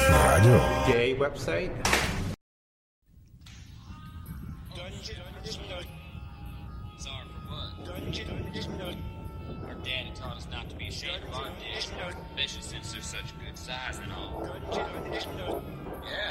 Radio. Gay website. Sorry for what? Our daddy taught us not to be ashamed of our dick, especially since they're such good size and all. Yeah.